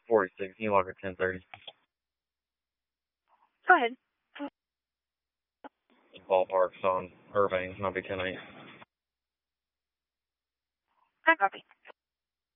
46. Can you log at 10:30? Go ahead. Ballpark's on Irving, and I'll be 10:08. I copy.